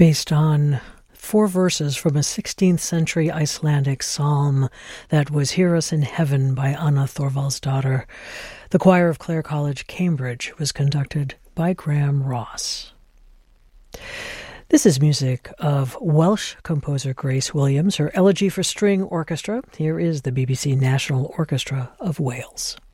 based on 4 verses from a 16th century Icelandic psalm that was Hear Us in Heaven by Anna Thorvaldsdottir. The choir of Clare College, Cambridge, was conducted by Graham Ross. This is music of Welsh composer Grace Williams, her Elegy for String Orchestra. Here is the BBC National Orchestra of Wales.